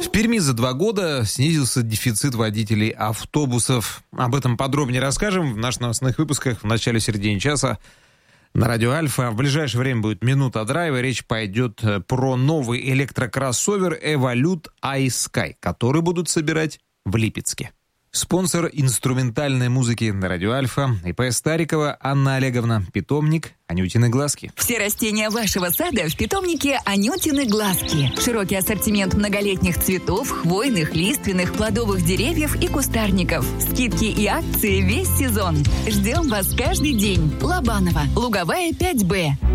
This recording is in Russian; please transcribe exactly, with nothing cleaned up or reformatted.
В Перми за два года снизился дефицит водителей автобусов. Об этом подробнее расскажем в наших новостных выпусках в начале-середине часа на радио Альфа. В ближайшее время будет минута драйва. Речь пойдет про новый электрокроссовер Evolute iSky, который будут собирать в Липецке. Спонсор инструментальной музыки на радио Альфа. ИП Старикова Анна Олеговна. Питомник Анютины глазки. Все растения вашего сада в питомнике Анютины глазки. Широкий ассортимент многолетних цветов, хвойных, лиственных, плодовых деревьев и кустарников. Скидки и акции весь сезон. Ждем вас каждый день. Лобанова, Луговая, пять бэ.